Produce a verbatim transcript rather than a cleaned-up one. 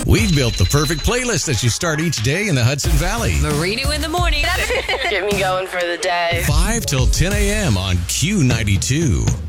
We've built the perfect playlist as you start each day in the Hudson Valley. Marino in the morning. Get me going for the day. five till ten a.m. on Q ninety-two.